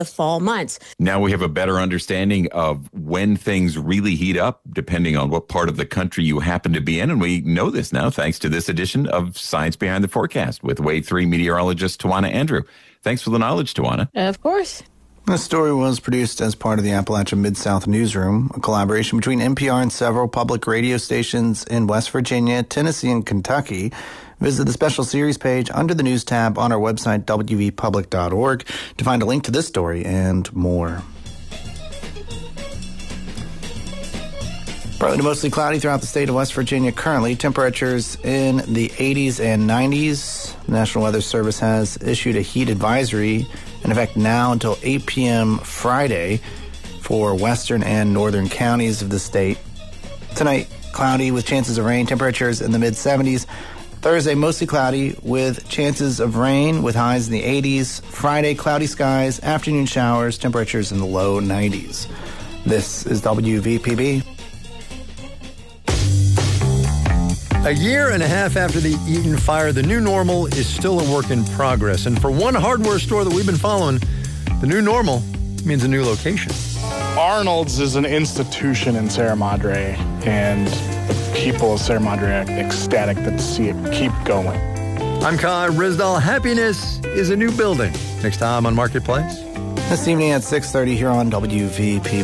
the fall months. Now we have a better understanding of when things really heat up, depending on what part of the country you happen to be in. And we know this now thanks to this edition of Science Behind the Forecast with Wave 3 meteorologist Tawana Andrew. Thanks for the knowledge, Tawana. Of course. This story was produced as part of the Appalachia Mid-South Newsroom, a collaboration between NPR and several public radio stations in West Virginia, Tennessee, and Kentucky. Visit the special series page under the news tab on our website, wvpublic.org, to find a link to this story and more. Partly to mostly cloudy throughout the state of West Virginia currently. Temperatures in the 80s and 90s. The National Weather Service has issued a heat advisory in effect now until 8 p.m. Friday for western and northern counties of the state. Tonight, cloudy with chances of rain, temperatures in the mid-70s. Thursday, mostly cloudy with chances of rain with highs in the 80s. Friday, cloudy skies, afternoon showers, temperatures in the low 90s. This is WVPB. A year and a half after the Eaton fire, the new normal is still a work in progress. And for one hardware store that we've been following, the new normal means a new location. Arnold's is an institution in Sierra Madre, and the people of Sierra Madre are ecstatic to see it keep going. I'm Kai Rizdal. Happiness is a new building. Next time on Marketplace. This evening at 6:30 here on WVP.